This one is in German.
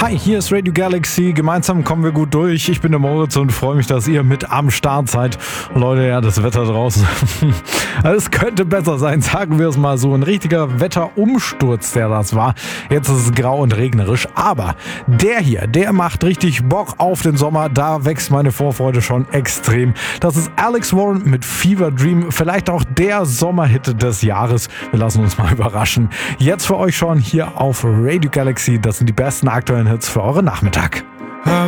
Hi, hier ist Radio Galaxy. Gemeinsam kommen wir gut durch. Ich bin der Moritz und freue mich, dass ihr mit am Start seid. Und Leute, ja, das Wetter draußen. Es könnte besser sein, sagen wir es mal so. Ein richtiger Wetterumsturz, der das war. Jetzt ist es grau und regnerisch. Aber der hier, der macht richtig Bock auf den Sommer. Da wächst meine Vorfreude schon extrem. Das ist Alex Warren mit Fever Dream. Vielleicht auch der Sommerhit des Jahres. Wir lassen uns mal überraschen. Jetzt für euch schon hier auf Radio Galaxy. Das sind die besten aktuellen Hits für euren Nachmittag.